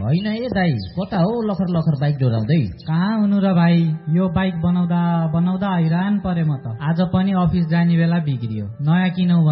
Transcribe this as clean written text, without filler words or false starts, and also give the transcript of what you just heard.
होइन ए दाइ, कता हो लखर लखर बाइक डोराउँदै? कहाँ हुनु र भाइ, यो बाइक बनाउँदा बनाउँदा हैरान परे म त। आज पनि अफिस जाने बेला बिग्रियो। नयाँ किनौ